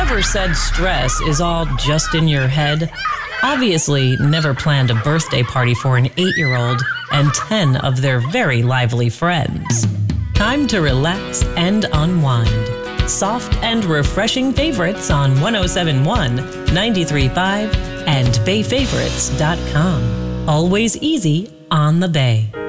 ever said stress is all just in your head? Obviously, never planned a birthday party for an 8-year-old and 10 of their very lively friends. Time to relax and unwind. Soft and refreshing favorites on 107.1, 93.5, and BayFavorites.com. Always easy on the Bay.